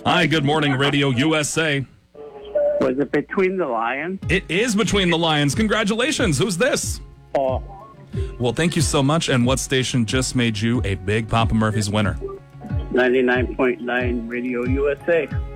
Hi, good morning, Radio USA. Was it Between the Lions? It is Between the Lions. Congratulations. Who's this? Oh, Well, thank you so much. And what station just made you a big Papa Murphy's winner? 99.9 Radio USA.